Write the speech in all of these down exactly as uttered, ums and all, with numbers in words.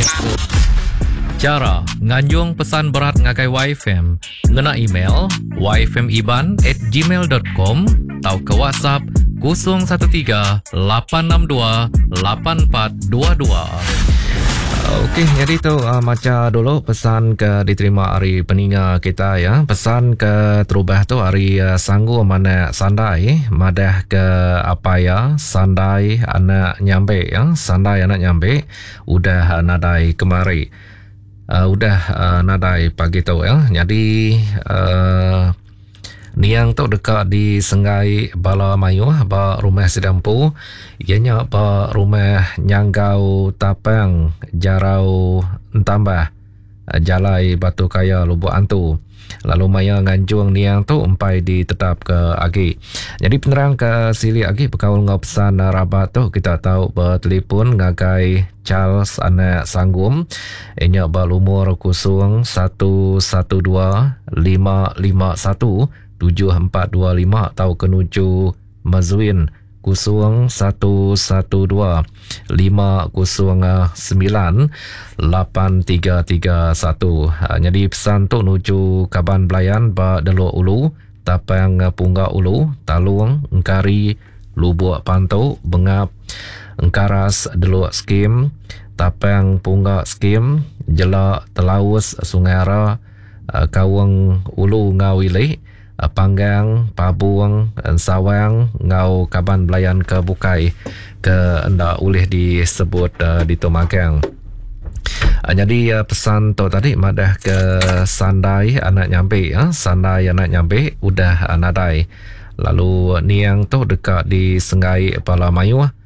Cara nganjung pesan berat ngagai Y F M ngena email y f m iban at gmail dot com atau ke WhatsApp kosong satu tiga lapan enam dua lapan empat dua dua. Okey, jadi tu uh, macam dulu pesan ke diterima hari peninga kita ya. Pesan ke terubah tu hari uh, sanggu mana sandai, madah ke apa ya, sandai anak nyampe ya, sandai anak nyampe, udah uh, nadai kemari. Uh, udah uh, nadai pagi tu ya. Jadi uh, niang tu dekat di Sengai Bala Mayu ba rumah sedampu, ianya ba rumah Nyanggau Tapang Jarau Entambah Jalai Batu Kaya Lubuk Antu. Lalu maya nganjung niang tu umpai ditetap ke agi. Jadi penerang ke sili agi berkaul ngau pesan rabat tu kita tahu bertelefon ngagai Charles anak sanggum. Inya berumur kusung satu satu dua lima lima satu tujuh empat dua lima atau kenuju Mazwin kusung satu satu dua lima kusung sembilan lapan tiga tiga satu. Jadi pesan tu nuju Kaban Belayan ba Delok Ulu, Tapang Punggak Ulu, Talung, Engkari, Lubuk Pantau, Bengap, Engkaras Delok Skim, Tapang Punggak Skim, Jelak Telaus Sungai Ara, Kawang Ulu Ngawili, Panggang, Pabuang, Sawang, Ngau Kaban Belayan ke Bukai ke enda ulih disebut uh, di Tomagang. Uh, jadi uh, pesan tu tadi madah ke sandai anak nyampe ya, sandai anak nyampe udah uh, nadai. Lalu niang tu dekat di Sengai Bala Mayu uh,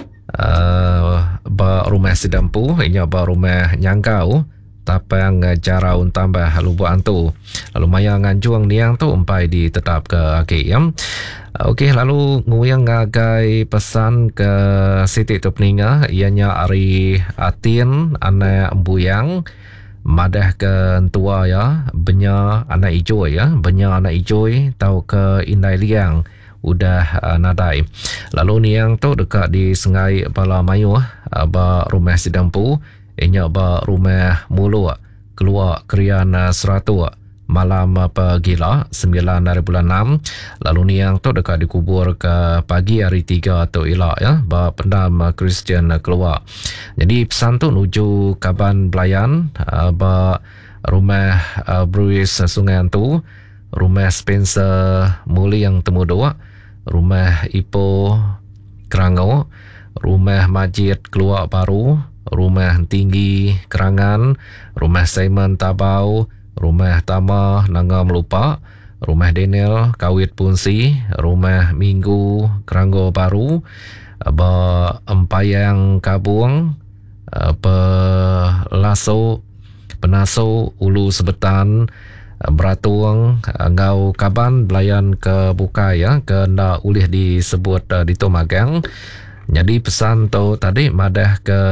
ba rumah sedampu, inya ba rumah Nyanggau Tapang Jarau Tambah Lubuk Antu. Lalu maya nganjuang niang tu umpai ditetap ke agi ya. Okey, lalu nguyang ngagai pesan ke Siti tu peninga, ianya Ari Atin anak Buyang madah ke tua ya, benya anak ijoi ya, benya anak ijoi tau ke Indai Liang udah uh, nadai. Lalu niang tu dekat di Sengai Bala Mayu uh, ba rumah sedampu, inya ba rumah mulu keluar krian seratu malam pagila sembilan hari bulan enam. Lalu niang tu dekat dikubur ke pagi hari tiga atau ilak ya ba pendam Kristian keluar. Jadi pesan tu nuju Kaban Belayan uh, ba rumah uh, Bruce Sungai Antu, rumah Spencer Muli yang temu dua, rumah Ipo Kerangau, rumah Majid Keluar Baru, rumah Tinggi Kerangan, rumah Simon Tabau, rumah Tama Nangam Lupa, rumah Daniel Kawit Punsi, rumah Minggu Keranggo Baru, ba Empayang Kabuang, Pelaso Penaso Ulu Sebetan, Beratuang Ngau Kaban Belayan ke Bukai ya, ke nda ulih disebut uh, di Tomagang. Jadi pesan tu tadi madah ke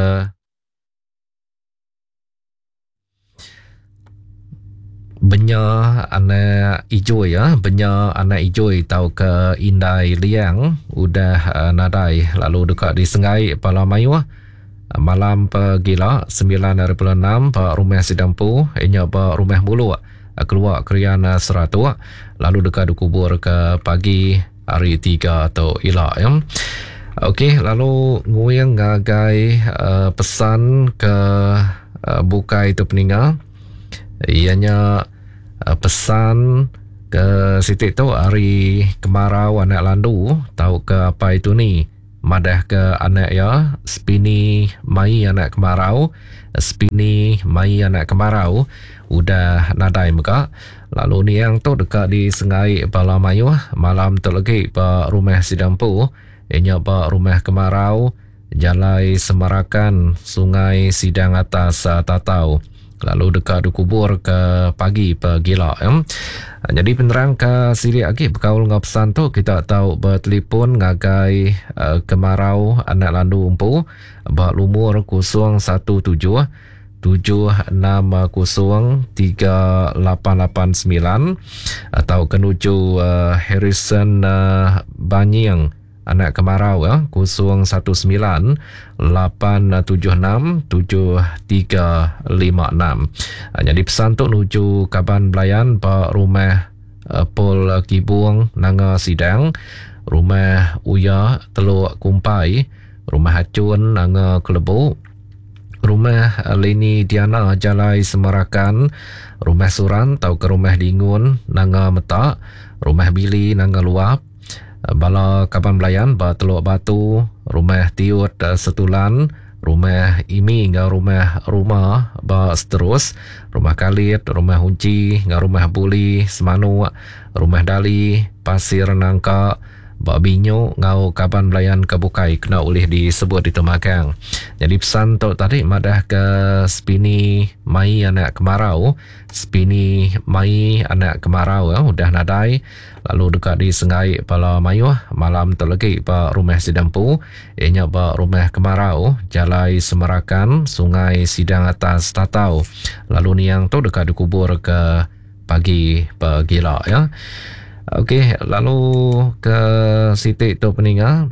benya anak ijoi ya, benya anak ijoi tau ke Indai Liang udah uh, nadai. Lalu dekat di Sengai Bala Mayu uh, malam pagila sembilan hari bulan enam pa rumah sedampu, inya pa rumah mulu uh, keluar krian uh, seratu uh, lalu dekat dikubur ke pagi hari tiga atau ilak ya. Okey, lalu nguyang ngagai uh, pesan ke uh, Bukai tu peninga, ianya uh, pesan ke Siti tu hari kemarau anak landu, tahu ke apa itu ni, madah ke anak ya, Spini Mai anak kemarau, Spini Mai anak kemarau udah nadai muka. Lalu ni yang tu dekat di Sengai Bala Mayu malam tu lagi pa rumah sedampu, ianya pa rumah kemarau, Jalai Semarakan, Sungai Sidang Atas uh, Tatau. Lalu dekat dikubur ke pagi pagila ya. Jadi penerang ke sili lagi berkaul ngau pesan tu kita tahu bertelefon ngagai uh, kemarau anak landu umpu ba lumur kosong satu tujuh tujuh enam kosong tiga lapan lapan sembilan atau kenuju uh, Harrison uh, Banyang anak kemarau ya, kosong satu sembilan lapan tujuh enam tujuh tiga lima enam. Jadi pesan tu nuju Kaban Belayan Pak Rumah uh, Pol Kibung Nanga Sidang, Rumah Uya Teluk Kumpai, Rumah Hacun Nanga Kelebu, Rumah Leni Diana Jalai Semarakan, Rumah Suran tau ke Rumah Lingun Nanga Metak, Rumah Bili Nanga Luap, Bala Kaban Belayan Ba Teluk Batu, Rumah Tiut Setulan, Rumah Imi ngau Rumah Rumah Ba Seterus, Rumah Kalit, Rumah Hunci ngau Rumah Buli Semanu, Rumah Dali Pasir Nangka Ba Binyo ngau Kaban Belayan Kebukai kena ulih disebut di Temakang. Jadi pesan tu tadi madah ke Spini Mai anak kemarau, Spini Mai anak kemarau ya, udah nadai lalu dekat di Sengai Pala Mayuh malam tu lagi Pak Rumah Sidampu, ianya Pak Rumah Kemarau Jalai Semarakan Sungai Sidang Atas Tatau, lalu niang tu dekat dikubur ke pagi pagila ya. Okey, lalu ke Siti tu peninggal.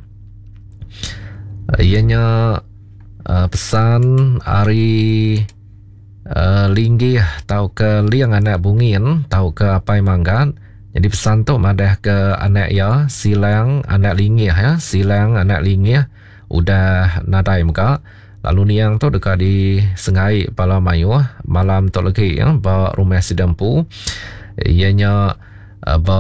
Ianya uh, pesan hari uh, linggih tau ke liang anak bungin tau ke apai manggat. Jadi pesan tu madah ke anak ya silang anak linggih ya, silang anak linggih udah nadai muka. Lalu niang tu dekat di Sengai Pala Mayuh malam tu lagi ya, bawa Rumah Sidampu. Ianya ba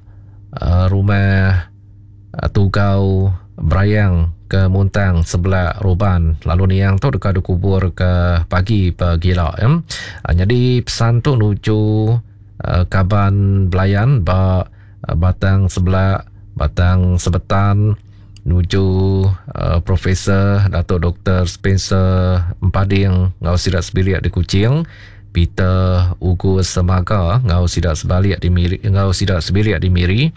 uh, Rumah uh, Tugau Berayang ke Muntang sebelah Roban, lalu niang tu dekat dikubur ke pagi pagila ya. Uh, jadi pesan tu nuju uh, Kaban Belayan ba uh, Batang sebelah Batang Sebetan nuju uh, Profesor Datuk Doktor Spencer Empading ngau sirat sebiliak di Kuching, Peter Ugu Semaga ngau sidak sebalik di Miri, ngau sidak sebalik di Miri,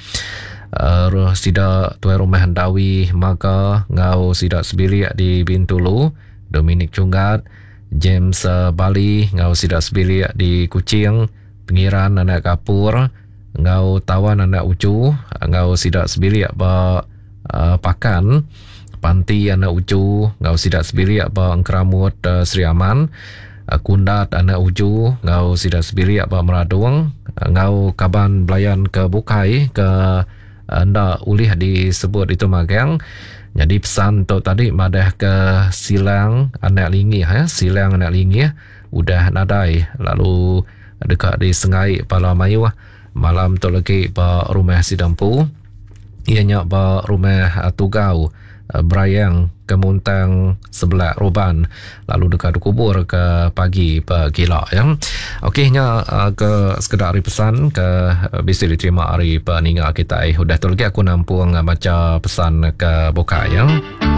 uh, sidak Tuan Rumah Hendawi Maka ngau sidak sebalik di Bintulu, Dominic Cungat, James uh, Bali ngau sidak sebalik di Kuching, Pengiran anak Kapur ngau Tawan anak Ucu ngau sidak sebalik ba uh, Pakan, Panti anak Ucu ngau sidak sebalik ba Engkeramut uh, Sri Aman, Kundat anak Uju ngau sidak sebiriak ba Meradung, ngau Kaban Belayan ke Bukai ke anda ulih disebut itu magang. Jadi pesan tu tadi madah ke silang anak lingi ya, silang anak lingi udah nadai, lalu dekat di Sengai Pala Mayuh malam tu lagi ba Rumah Sidampu, ianya ba Rumah Tugau Berayang ke Muntang sebelah Roban, lalu dekat kubur ke pagi pagila ya. Okeynya uh, ke sekedar hari pesan ke uh, bisa diterima hari peninggal kita. Eh, udah tu lagi aku nampung uh, baca pesan ke buka ya.